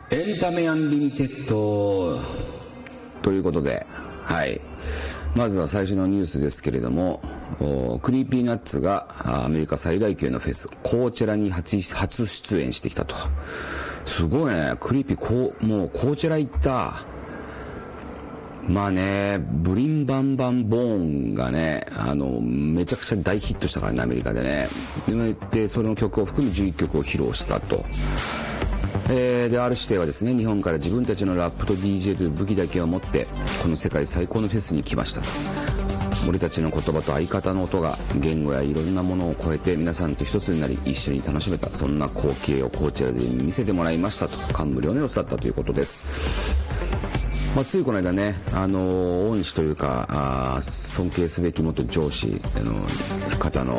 エンタメアンリミテッドということで、はい。まずは最初のニュースですけれども、クリーピーナッツがアメリカ最大級のフェス、コーチェラに初出演してきたと。すごいね、クリーピーもうコーチェラ行った。まあね、ブリンバンバンボーンがね、めちゃくちゃ大ヒットしたからね、アメリカでね。で、それの曲を含む11曲を披露したと。で、R指定はですね、日本から自分たちのラップと DJ という武器だけを持って、この世界最高のフェスに来ましたと。俺たちの言葉と相方の音が言語やいろんなものを超えて皆さんと一つになり一緒に楽しめた、そんな光景をこちらで見せてもらいましたと感無量の様子だったということです。まあ、ついこの間ね、恩師というか尊敬すべき元上司方の